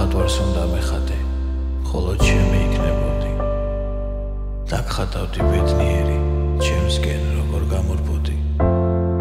მხატვარს უნდა მეხადე, ხოლო ჩემი იქნებოდი. დაგხატავდი ბედნიერი